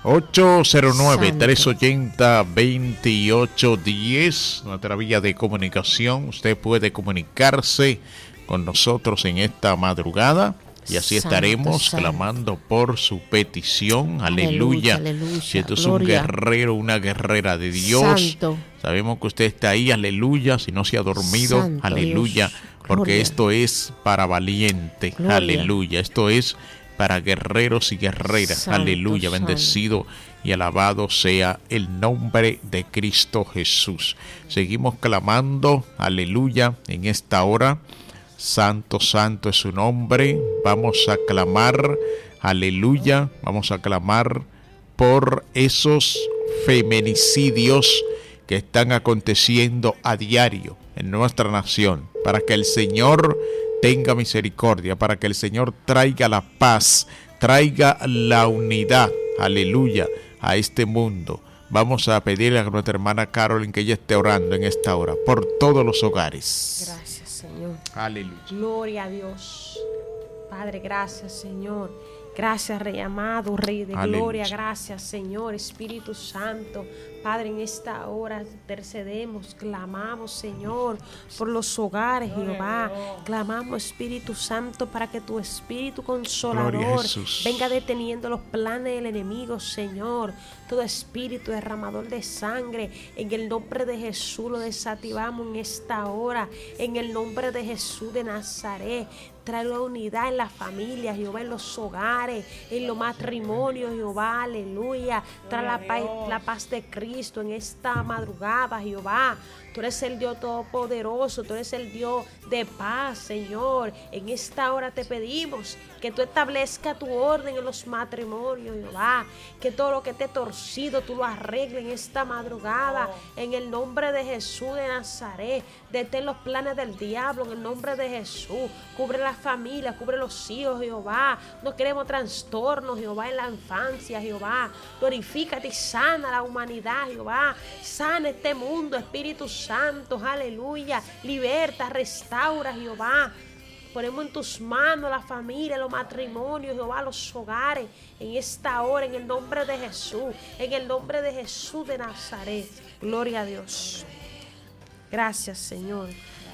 809-380-2810, nuestra vía de comunicación. Usted puede comunicarse con nosotros en esta madrugada y así estaremos clamando por su petición. Aleluya. Si usted es un guerrero, una guerrera de Dios, sabemos que usted está ahí, aleluya. Si no se ha dormido, aleluya, porque esto es para valiente, aleluya. Esto es para guerreros y guerreras, aleluya. Bendecido y alabado sea el nombre de Cristo Jesús. Seguimos clamando, aleluya, en esta hora. Santo, santo es su nombre. Vamos a clamar, aleluya. Vamos a clamar por esos feminicidios que están aconteciendo a diario en nuestra nación, para que el Señor tenga misericordia, para que el Señor traiga la paz, traiga la unidad, aleluya, a este mundo. Vamos a pedirle a nuestra hermana Carolyn que ella esté orando en esta hora por todos los hogares. Gracias, Señor. Aleluya. Gloria a Dios. Padre, gracias, Señor. Gracias, Rey amado, Rey de Aleluya. gloria. Gracias, Señor, Espíritu Santo. Padre, en esta hora intercedemos, clamamos, Señor, por los hogares, Jehová. Clamamos, Espíritu Santo, para que tu Espíritu Consolador venga deteniendo los planes del enemigo, Señor. Todo espíritu derramador de sangre, en el nombre de Jesús lo desactivamos en esta hora. En el nombre de Jesús de Nazaret. Trae la unidad en la familia, Jehová, en los hogares, en los matrimonios, Jehová, aleluya. Trae la paz de Cristo en esta madrugada, Jehová. Tú eres el Dios todopoderoso, tú eres el Dios de paz, Señor. En esta hora te pedimos que tú establezcas tu orden en los matrimonios, Jehová. Que todo lo que te torcido tú lo arregles en esta madrugada. En el nombre de Jesús de Nazaret. Detén los planes del diablo en el nombre de Jesús. Cubre la familia, cubre los hijos, Jehová. No queremos trastornos, Jehová, en la infancia, Jehová. Glorifícate y sana la humanidad, Jehová. Sana este mundo, Espíritu Santo, aleluya. Liberta, restaura, Jehová. Ponemos en tus manos la familia, los matrimonios, Jehová, los hogares, en esta hora, en el nombre de Jesús, en el nombre de Jesús de Nazaret. Gloria a Dios. Gracias, Señor.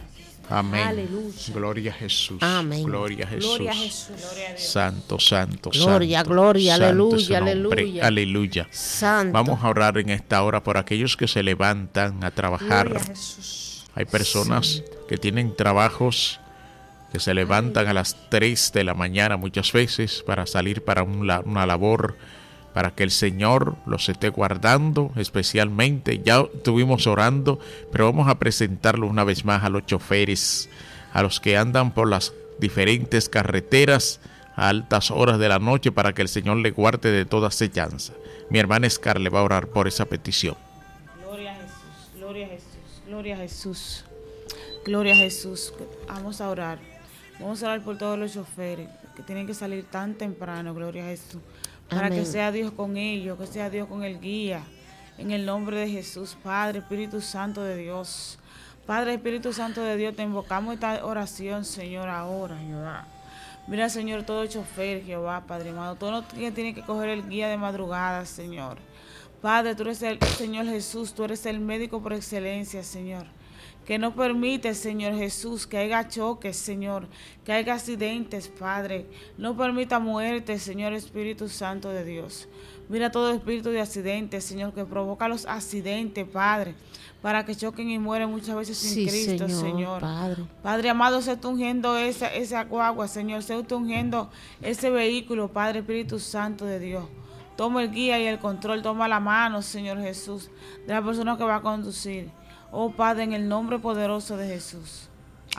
Amén. Aleluya. Gloria a Jesús. Amén. Gloria a Jesús. Gloria a Jesús. Santo, santo, gloria, santo. Gloria, santo aleluya, aleluya. Aleluya. Santo. Vamos a orar en esta hora por aquellos que se levantan a trabajar. Gloria a Jesús. Hay personas que tienen trabajos que se levantan a las 3 de la mañana muchas veces para salir para una labor, para que el Señor los esté guardando especialmente. Ya estuvimos orando, pero vamos a presentarlo una vez más a los choferes, a los que andan por las diferentes carreteras a altas horas de la noche, para que el Señor le guarde de toda acechanza. Mi hermana Scar le va a orar por esa petición. Gloria a Jesús, gloria a Jesús, gloria a Jesús, gloria a Jesús. Vamos a orar. Vamos a orar por todos los choferes que tienen que salir tan temprano, gloria a Jesús, para que sea Dios con ellos, que sea Dios con el guía. En el nombre de Jesús, Padre, Espíritu Santo de Dios. Padre, Espíritu Santo de Dios, te invocamos esta oración, Señor, ahora, Jehová. Mira, Señor, todo chofer, Jehová, Padre amado, todo lo que tiene que coger el guía de madrugada, Señor. Padre, tú eres el Señor Jesús, tú eres el médico por excelencia, Señor. Que no permite, Señor Jesús, que haya choques, Señor, que haya accidentes, Padre. No permita muerte, Señor Espíritu Santo de Dios. Mira todo espíritu de accidentes, Señor, que provoca los accidentes, Padre, para que choquen y mueren muchas veces sin Cristo, Señor. Padre amado, sé tú ungiendo esa guagua, Señor, sé tú ungiendo ese vehículo, Padre Espíritu Santo de Dios. Toma el guía y el control, toma la mano, Señor Jesús, de la persona que va a conducir. Oh Padre, en el nombre poderoso de Jesús.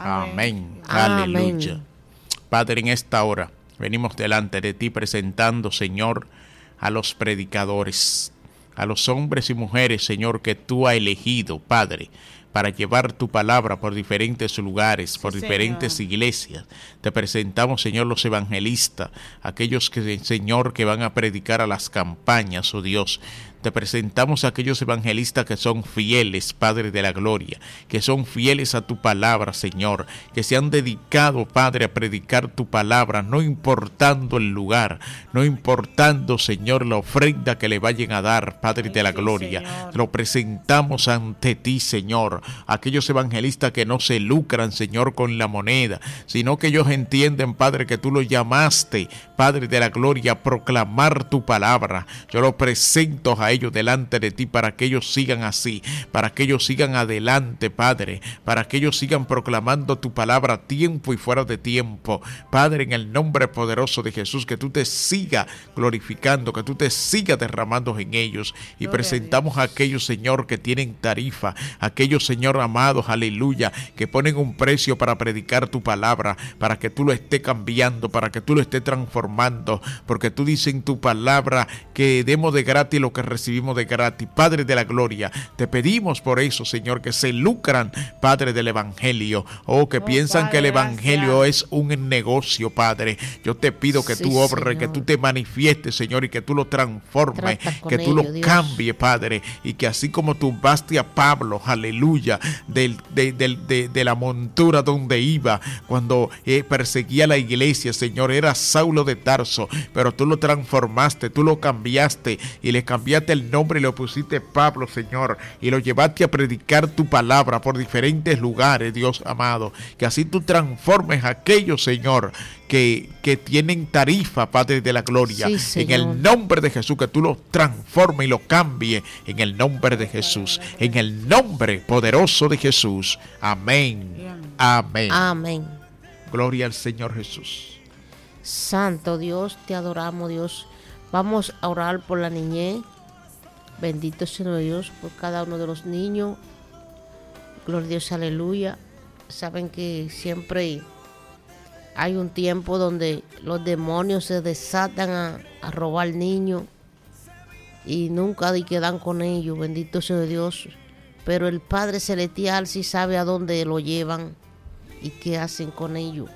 Amén. Aleluya. Padre, en esta hora venimos delante de ti presentando, Señor, a los predicadores, a los hombres y mujeres, Señor, que tú has elegido, Padre, para llevar tu palabra por diferentes lugares, por diferentes iglesias. Te presentamos, Señor, los evangelistas, aquellos que, Señor, que van a predicar a las campañas, oh Dios. Te presentamos a aquellos evangelistas que son fieles, Padre de la gloria, que son fieles a tu palabra, Señor, que se han dedicado, Padre, a predicar tu palabra, no importando el lugar, no importando, Señor, la ofrenda que le vayan a dar, Padre de la gloria. Lo presentamos ante ti, Señor, aquellos evangelistas que no se lucran, Señor, con la moneda, sino que ellos entienden, Padre, que tú los llamaste, Padre de la gloria, a proclamar tu palabra. Yo los presento a ellos delante de ti para que ellos sigan así, para que ellos sigan adelante, Padre, para que ellos sigan proclamando tu palabra a tiempo y fuera de tiempo. Padre, en el nombre poderoso de Jesús, que tú te sigas glorificando, que tú te sigas derramando en ellos. Y presentamos a aquellos, Señor, que tienen tarifa, aquellos, Señor, amados, aleluya, que ponen un precio para predicar tu palabra, para que tú lo estés cambiando, para que tú lo estés transformando, porque tú dices en tu palabra que demos de gratis lo que recibimos de gratis. Padre de la gloria, te pedimos por eso, Señor, que se lucran, Padre del evangelio, que piensan Padre, que el evangelio es un negocio, Padre. Yo te pido que tú obres, que tú te manifiestes, Señor, y que tú lo transformes, que tú lo cambies, Padre, y que así como tumbaste a Pablo, aleluya, de la montura donde iba cuando perseguía a la iglesia, Señor, era Saulo de Tarso, pero tú lo transformaste, tú lo cambiaste y le cambiaste el nombre y le pusiste Pablo, Señor, y lo llevaste a predicar tu palabra por diferentes lugares, Dios amado, que así tú transformes a aquellos, Señor, que tienen tarifa, Padre de la gloria, en el nombre de Jesús, que tú lo transformes y lo cambies en el nombre de Jesús, en el nombre poderoso de Jesús. Amén. Amén. Amén. Gloria al Señor Jesús. Santo Dios, te adoramos, Dios. Vamos a orar por la niñez. Bendito sea Dios por cada uno de los niños. Gloria a Dios, aleluya. Saben que siempre hay un tiempo donde los demonios se desatan a robar niños y nunca quedan con ellos. Bendito sea Dios. Pero el Padre Celestial sí sabe a dónde lo llevan y qué hacen con ellos.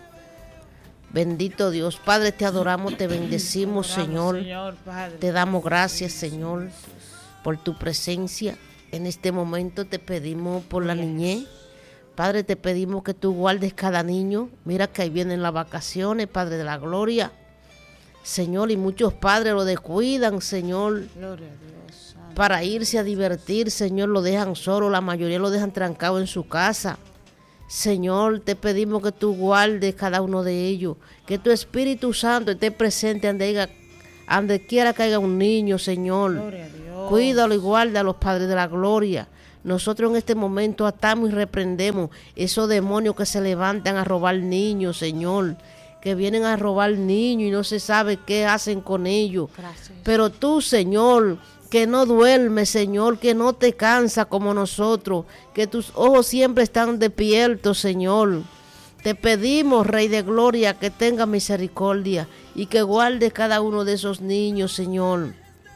Bendito Dios. Padre, te adoramos, te bendecimos, Señor. Te damos gracias, Señor, por tu presencia. En este momento te pedimos por la niñez. Padre, te pedimos que tú guardes cada niño. Mira que ahí vienen las vacaciones, Padre de la gloria. Señor, y muchos padres lo descuidan, Señor. Gloria a Dios. Para irse a divertir, Señor, lo dejan solo. La mayoría lo dejan trancado en su casa. Señor, te pedimos que tú guardes cada uno de ellos. Que tu Espíritu Santo esté presente donde quiera que haya un niño, Señor. Gloria a Dios. Cuídalo y guárdalo, Padre de la gloria. Nosotros en este momento atamos y reprendemos esos demonios que se levantan a robar niños, Señor, que vienen a robar niños y no se sabe qué hacen con ellos. Gracias. Pero tú, Señor, que no duermes, Señor, que no te cansa como nosotros, que tus ojos siempre están despiertos, Señor. Te pedimos, Rey de Gloria, que tenga misericordia y que guarde cada uno de esos niños, Señor,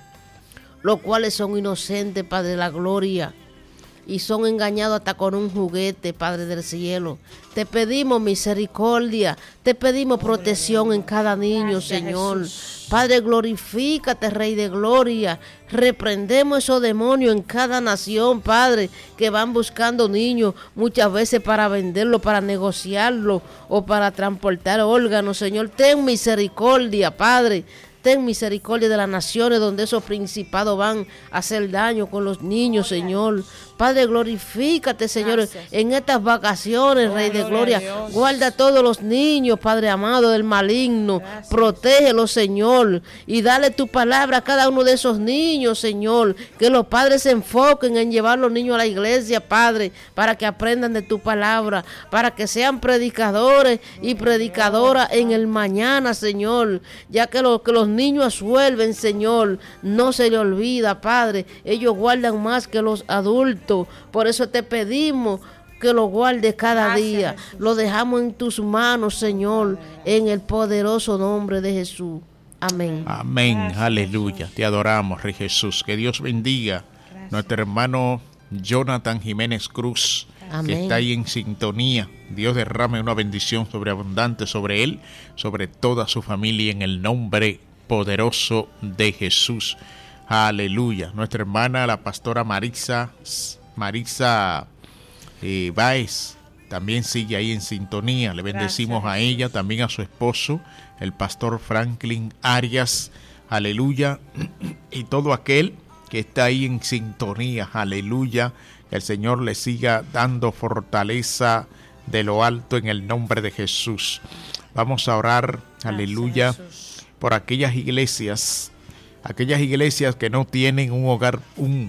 los cuales son inocentes, Padre de la gloria, y son engañados hasta con un juguete, Padre del cielo. Te pedimos misericordia, te pedimos protección en cada niño, Señor. Padre, glorifícate, Rey de gloria. Reprendemos esos demonios en cada nación, Padre, que van buscando niños muchas veces para venderlo, para negociarlo o para transportar órganos, Señor. Ten misericordia, Padre. Ten misericordia de las naciones donde esos principados van a hacer daño con los niños, Señor. Padre, glorifícate, Señor, en estas vacaciones, Rey de gloria. Guarda a todos los niños, Padre amado, del maligno. Protégelos, Señor, y dale tu palabra a cada uno de esos niños, Señor. Que los padres se enfoquen en llevar a los niños a la iglesia, Padre, para que aprendan de tu palabra, para que sean predicadores y predicadoras en el mañana, Señor. Ya que los niños absuelven, Señor, no se le olvida, Padre. Ellos guardan más que los adultos. Por eso te pedimos que lo guardes cada día. Lo dejamos en tus manos, Señor, en el poderoso nombre de Jesús. Amén. Amén. Aleluya. Te adoramos, Rey Jesús. Que Dios bendiga a nuestro hermano Jonathan Jiménez Cruz, que está ahí en sintonía. Dios derrame una bendición sobreabundante sobre él, sobre toda su familia, en el nombre poderoso de Jesús. Aleluya. Nuestra hermana, la pastora Marisa Báez, también sigue ahí en sintonía. Le bendecimos a ella, también a su esposo, el pastor Franklin Arias. Aleluya. Y todo aquel que está ahí en sintonía. Aleluya. Que el Señor le siga dando fortaleza de lo alto en el nombre de Jesús. Vamos a orar. Aleluya. Por aquellas iglesias que no tienen un hogar,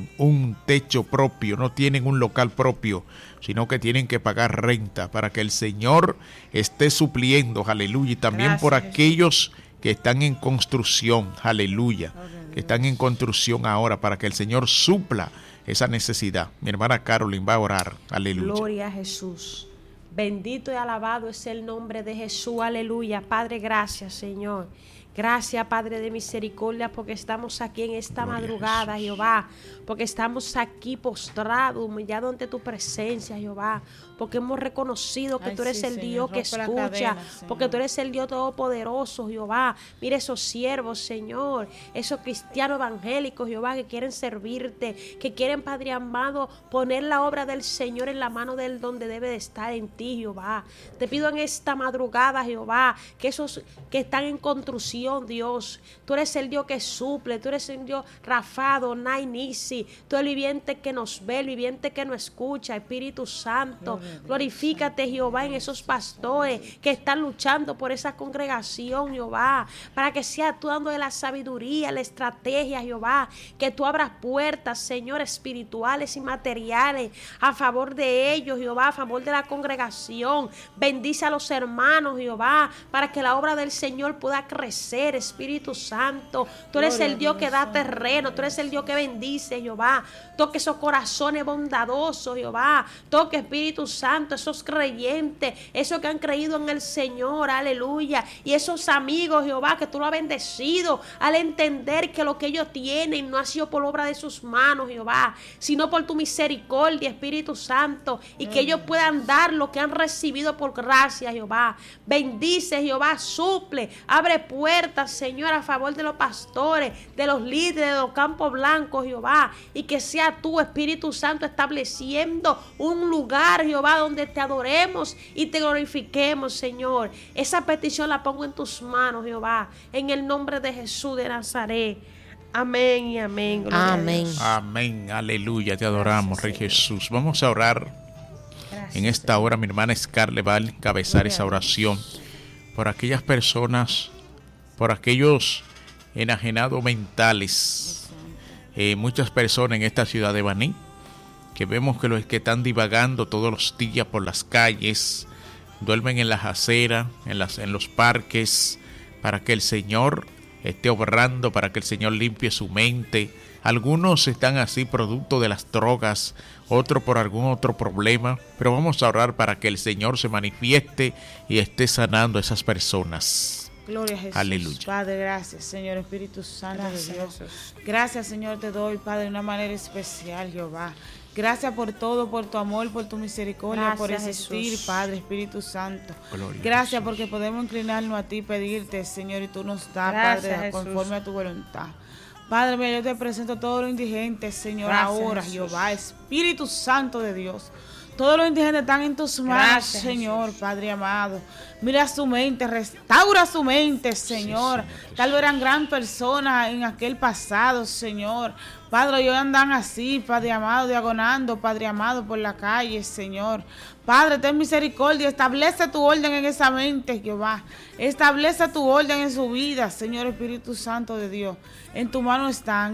un techo propio, no tienen un local propio, sino que tienen que pagar renta, para que el Señor esté supliendo, aleluya. Y también por aquellos que están en construcción, aleluya, que están en construcción ahora, para que el Señor supla esa necesidad. Mi hermana Carolyn va a orar, aleluya. Gloria a Jesús. Bendito y alabado es el nombre de Jesús, aleluya. Padre, gracias, Señor. Gracias, Padre de misericordia, porque estamos aquí en esta madrugada, Jehová, porque estamos aquí postrados, humillados ante tu presencia, Jehová, porque hemos reconocido que tú eres el Dios que escucha, porque tú eres el Dios todopoderoso, Jehová. Mira esos siervos, Señor, esos cristianos evangélicos, Jehová, que quieren servirte, que quieren, Padre amado, poner la obra del Señor en la mano de él, donde debe de estar, en ti, Jehová. Te pido en esta madrugada, Jehová, que esos que están en construcción, Dios, tú eres el Dios que suple, tú eres el Dios Rafado, Nainisi, tú eres el viviente que nos ve, el viviente que nos escucha, Espíritu Santo. Glorifícate, Jehová, en esos pastores que están luchando por esa congregación, Jehová, para que sea tú dando de la sabiduría, la estrategia, Jehová, que tú abras puertas, Señor, espirituales y materiales a favor de ellos, Jehová, a favor de la congregación. Bendice a los hermanos, Jehová, para que la obra del Señor pueda crecer, Espíritu Santo. Tú eres el Dios que da terreno, tú eres el Dios que bendice, Jehová. Toque esos corazones bondadosos, Jehová. Toque, Espíritu Santo, esos creyentes, esos que han creído en el Señor, aleluya. Y esos amigos, Jehová, que tú lo has bendecido al entender que lo que ellos tienen no ha sido por obra de sus manos, Jehová, sino por tu misericordia, Espíritu Santo, y que ellos puedan dar lo que han recibido por gracia, Jehová. Bendice, Jehová, suple, abre puertas, Señor, a favor de los pastores, de los líderes, de los campos blancos, Jehová, y que sea tú, Espíritu Santo, estableciendo un lugar, Jehová, donde te adoremos y te glorifiquemos, Señor. Esa petición la pongo en tus manos, Jehová, en el nombre de Jesús de Nazaret. Amén y amén. Amén. Amén. Aleluya. Te adoramos, Rey Jesús. Vamos a orar. Gracias, en esta hora mi hermana Scarlett va a encabezar esa oración por aquellas personas, por aquellos enajenados mentales, muchas personas en esta ciudad de Baní, que vemos que los que están divagando todos los días por las calles, duermen en las aceras, en los parques, para que el Señor esté obrando, para que el Señor limpie su mente. Algunos están así producto de las drogas, otros por algún otro problema, pero vamos a orar para que el Señor se manifieste y esté sanando a esas personas. Gloria a Jesús. Aleluya. Padre, gracias, Señor, Espíritu Santo de Dios. Gracias, Señor, te doy, Padre, de una manera especial, Jehová. Gracias por todo, por tu amor, por tu misericordia, gracias, por existir, Jesús. Padre, Espíritu Santo. Gloria gracias porque podemos inclinarnos a ti, pedirte, Señor, y tú nos das, gracias, Padre, Jesús. Conforme a tu voluntad. Padre mío, yo te presento a todos los indigentes, Señor, gracias, ahora, Jesús. Jehová, Espíritu Santo de Dios. Todos los indigentes están en tus manos, gracias, Señor, Jesús. Padre amado. Mira su mente, restaura su mente, Señor. Sí, tal vez eran gran personas en aquel pasado, Señor. Padre, ellos andan así, Padre amado, diagonando, Padre amado, por la calle, Señor. Padre, ten misericordia, establece tu orden en esa mente, Jehová. Establece tu orden en su vida, Señor Espíritu Santo de Dios. En tu mano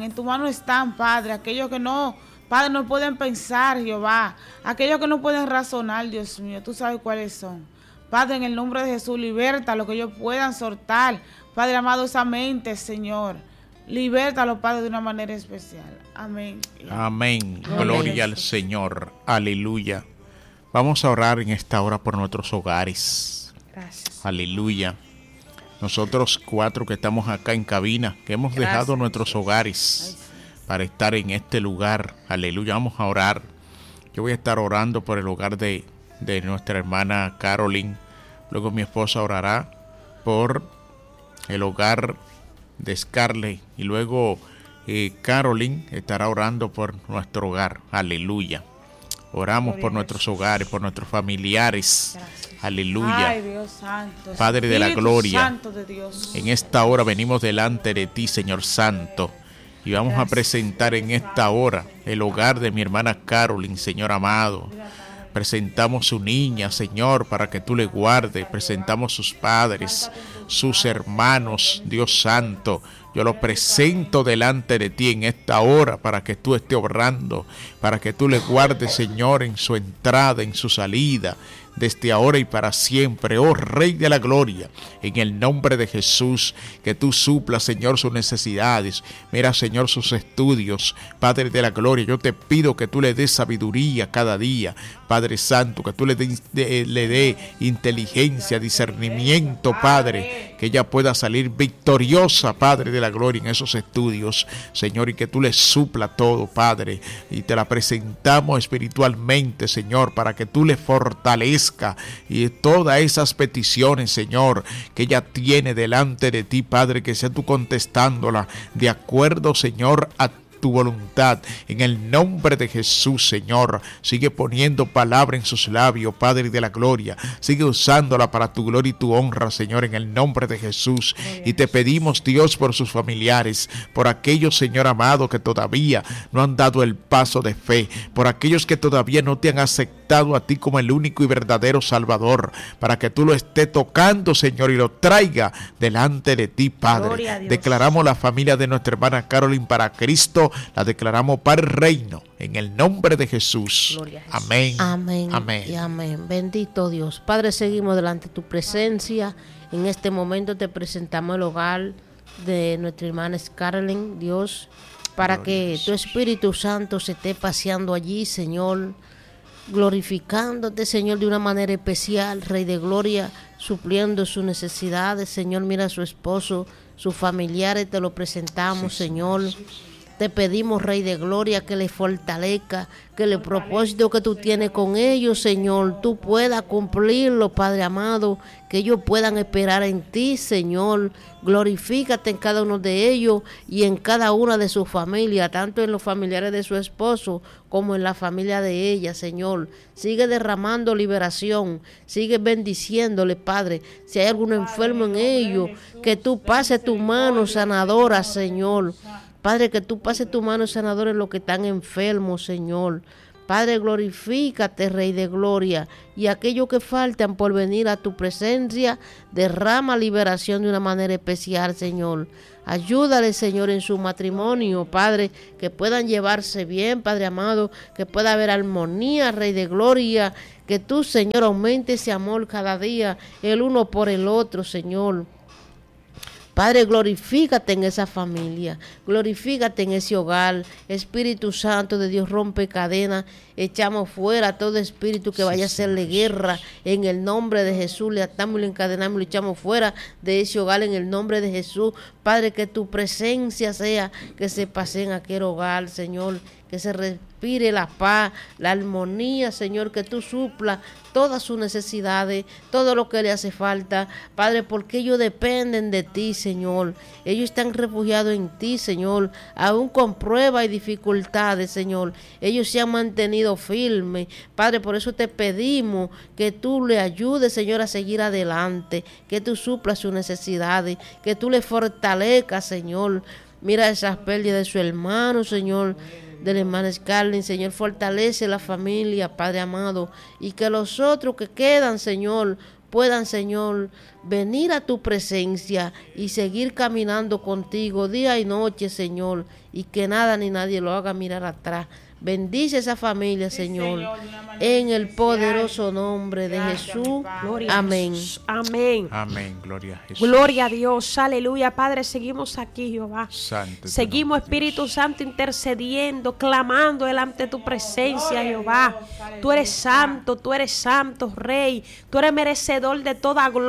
están, Padre, aquellos que no, Padre, no pueden pensar, Jehová. Aquellos que no pueden razonar, Dios mío, tú sabes cuáles son. Padre, en el nombre de Jesús, liberta lo que ellos puedan soltar. Padre amado, esa mente, Señor. Libértalo, Padre, de una manera especial. Amén. Amén. Gloria al Señor. Aleluya. Vamos a orar en esta hora por nuestros hogares. Gracias. Aleluya. Nosotros 4 que estamos acá en cabina, que hemos dejado nuestros hogares para estar en este lugar. Aleluya. Vamos a orar. Yo voy a estar orando por el hogar de nuestra hermana Carolyn. Luego mi esposa orará por el hogar de Scarlett. Y luego Carolyn estará orando por nuestro hogar. Aleluya. Oramos por nuestros hogares, por nuestros familiares. Aleluya. Ay, Dios santo. Padre de la Espíritu gloria, Santo de Dios. en esta hora venimos delante de ti, Señor Santo, y vamos a presentar en esta hora el hogar de mi hermana Carolyn, Señor amado. Presentamos su niña, Señor, para que tú le guardes. Presentamos sus padres, sus hermanos, Dios Santo. Yo lo presento delante de ti en esta hora para que tú estés obrando, para que tú le guardes, Señor, en su entrada, en su salida, desde ahora y para siempre, oh Rey de la Gloria, en el nombre de Jesús, que tú suplas, Señor, sus necesidades. Mira, Señor, sus estudios, Padre de la Gloria, yo te pido que tú le des sabiduría cada día, Padre Santo, que tú le dé inteligencia, discernimiento, Padre, que ella pueda salir victoriosa, Padre de la Gloria, en esos estudios, Señor, y que tú le supla todo, Padre, y te la presentamos espiritualmente, Señor, para que tú le fortalezcas y todas esas peticiones, Señor, que ella tiene delante de ti, Padre, que sea tú contestándola de acuerdo, Señor, a tu voluntad, en el nombre de Jesús, Señor. Sigue poniendo palabra en sus labios, Padre de la Gloria, sigue usándola para tu gloria y tu honra, Señor, en el nombre de Jesús. Y te pedimos, Dios, por sus familiares, por aquellos, Señor amado, que todavía no han dado el paso de fe, por aquellos que todavía no te han aceptado a ti como el único y verdadero Salvador, para que tú lo estés tocando, Señor, y lo traiga delante de ti, Padre. Declaramos la familia de nuestra hermana Carolyn para Cristo, la declaramos para el reino, en el nombre de Jesús. Amén. Amén. Amén. Y amén. Bendito Dios. Padre, seguimos delante de tu presencia. En este momento te presentamos el hogar de nuestra hermana Carolyn, Dios, para que tu Espíritu Santo se esté paseando allí, Señor, glorificándote, Señor, de una manera especial, Rey de Gloria, supliendo sus necesidades, Señor. Mira a su esposo, sus familiares, te lo presentamos, Señor. Te pedimos, Rey de Gloria, que le fortalezca, que el propósito que tú tienes con ellos, Señor, tú puedas cumplirlo, Padre amado, que ellos puedan esperar en ti, Señor. Glorifícate en cada uno de ellos y en cada una de sus familias, tanto en los familiares de su esposo como en la familia de ella, Señor. Sigue derramando liberación, sigue bendiciéndole, Padre. Si hay algún enfermo en ellos, que tú pases tu mano sanadora, Señor. Padre, que tú pases tu mano sanadora en los que están enfermos, Señor. Padre, glorifícate, Rey de Gloria, y aquellos que faltan por venir a tu presencia, derrama liberación de una manera especial, Señor. Ayúdale, Señor, en su matrimonio, Padre, que puedan llevarse bien, Padre amado, que pueda haber armonía, Rey de Gloria, que tú, Señor, aumente ese amor cada día, el uno por el otro, Señor. Padre, glorifícate en esa familia, glorifícate en ese hogar. Espíritu Santo de Dios, rompe cadenas, echamos fuera todo espíritu que vaya a hacerle guerra en el nombre de Jesús. Le atamos y le encadenamos y le echamos fuera de ese hogar en el nombre de Jesús. Padre, que tu presencia sea que se pase en aquel hogar, Señor, que se respire la paz, la armonía, Señor, que tú suplas todas sus necesidades, todo lo que le hace falta, Padre, porque ellos dependen de ti, Señor. Ellos están refugiados en ti, Señor, aún con pruebas y dificultades, Señor. Ellos se han mantenido firmes, Padre, por eso te pedimos que tú le ayudes, Señor, a seguir adelante, que tú suplas sus necesidades, que tú le fortalezcas, Señor. Mira esas pérdidas de su hermano, Señor, de la hermana Carolyn, Señor, fortalece la familia, Padre amado, y que los otros que quedan, Señor, puedan, Señor, venir a tu presencia y seguir caminando contigo día y noche, Señor, y que nada ni nadie lo haga mirar atrás. Bendice esa familia, Señor, en el poderoso nombre de Jesús. Amén. Amén. Amén. Gloria a Jesús. Gloria a Dios. Aleluya. Padre, seguimos aquí, Jehová. Santo Seguimos, Espíritu Santo, intercediendo, clamando delante de tu presencia, Jehová. Tú eres santo, Rey. Tú eres merecedor de toda gloria,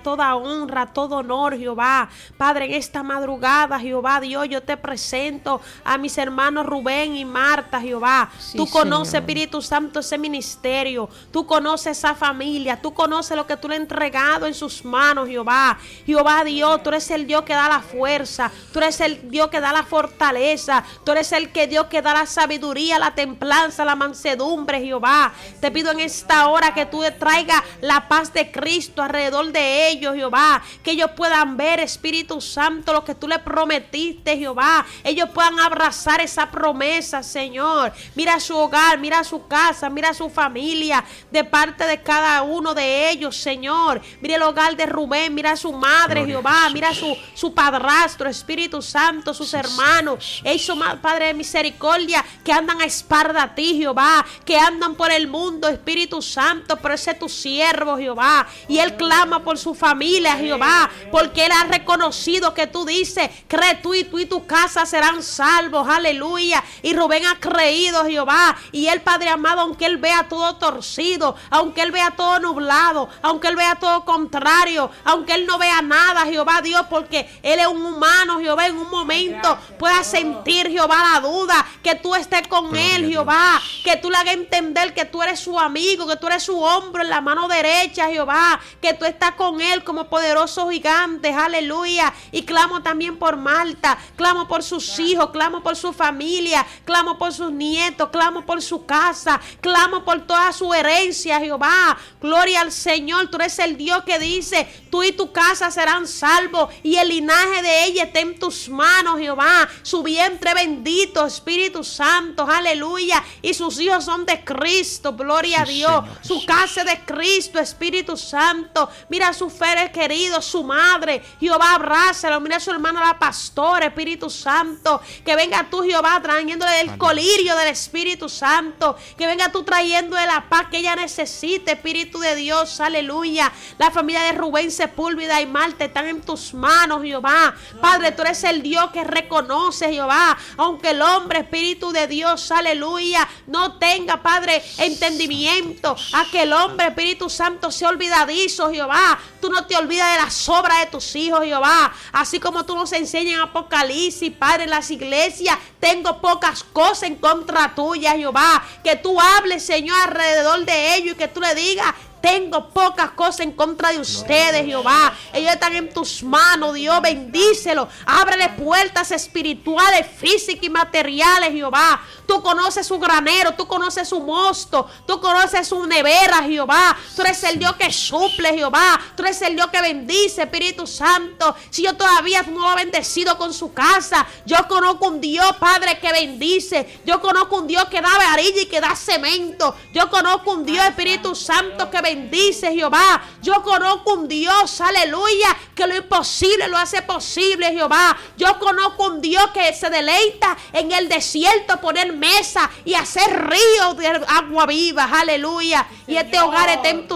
toda honra, todo honor, Jehová. Padre, en esta madrugada, Jehová Dios, yo te presento a mis hermanos Rubén y Marta, Jehová. Sí, tú conoces, Señor. Espíritu Santo, ese ministerio. Tú conoces esa familia. Tú conoces lo que tú le has entregado en sus manos, Jehová. Jehová Dios, tú eres el Dios que da la fuerza. Tú eres el Dios que da la fortaleza. Tú eres el Dios que da la sabiduría, la templanza, la mansedumbre, Jehová. Te pido en esta hora que tú traigas la paz de Cristo alrededor de ellos, Jehová. Que ellos puedan ver, Espíritu Santo, lo que tú le prometiste, Jehová. Ellos puedan abrazar esa promesa, Señor. Mira su hogar, mira su casa, mira su familia, de parte de cada uno de ellos, Señor. Mira el hogar de Rubén, mira su madre, Gloria Jehová. a Mira su padrastro, Espíritu Santo, sus hermanos. Ellos, Padre de misericordia, que andan a espalda a ti, Jehová. Que andan por el mundo, Espíritu Santo. Pero ese es tu siervo, Jehová. Y él clama por su familia, Jehová. Porque él ha reconocido que tú dices, cree tú y tu casa serán salvos. Aleluya. Y Rubén ha creído, Jehová. Y él, Padre amado, aunque él vea todo torcido, aunque él vea todo nublado, aunque él vea todo contrario, aunque él no vea nada, Jehová Dios, porque él es un humano, Jehová, en un momento pueda sentir, Jehová, la duda, que tú estés con Gloria él, a Jehová, Dios. que tú le hagas entender que tú eres su amigo, que tú eres su hombro en la mano derecha, Jehová, que tú estás con él como poderoso gigante, aleluya. Y clamo también por Marta, clamo por sus hijos, clamo por su familia, clamo por sus nietos, clamo por su casa, clamo por toda su herencia, Jehová. Gloria al Señor, tú eres el Dios que dice, tú y tu casa serán salvos y el linaje de ella está en tus manos, Jehová. Su vientre bendito, Espíritu Santo, aleluya. Y sus hijos son de Cristo, gloria a Sí, Dios. Señor Su Jesús. casa es de Cristo, Espíritu Santo. Mira a sus seres queridos, su madre, Jehová, abrázalo. Mira a su hermana la pastora, Espíritu Santo. Que venga tú, Jehová, trayéndole el colirio del Espíritu Santo. Que venga tú trayéndole la paz que ella necesite, Espíritu de Dios, aleluya. La familia de Rubén Sepúlveda y Marta están en tus manos, Jehová. Padre, tú eres el Dios que reconoce, Jehová, aunque el hombre, Espíritu de Dios, aleluya, no tenga, Padre, entendimiento, a que el hombre, Espíritu Santo, sea olvidadizo, Jehová. Tú no te olvidas de las obras de tus hijos, Jehová. Así como tú nos enseñas en Apocalipsis, Padre, en las iglesias, tengo pocas cosas en contra tuya, Jehová. Que tú hables, Señor, alrededor de ellos y que tú le digas, tengo pocas cosas en contra de ustedes, Jehová. Ellos están en tus manos, Dios. Bendícelo. Ábrele puertas espirituales, físicas y materiales, Jehová. Tú conoces su granero, tú conoces su mosto, tú conoces su nevera, Jehová. Tú eres el Dios que suple, Jehová. Tú eres el Dios que bendice, Espíritu Santo. Si yo todavía no lo he bendecido con su casa, yo conozco un Dios, Padre, que bendice. Yo conozco un Dios que da varilla y que da cemento. Yo conozco un Dios, Espíritu Santo, que bendice, Jehová. Yo conozco un Dios, aleluya, que lo imposible lo hace posible, Jehová. Yo conozco un Dios que se deleita en el desierto poner mesa y hacer ríos de agua viva, aleluya. Y este hogar está en tus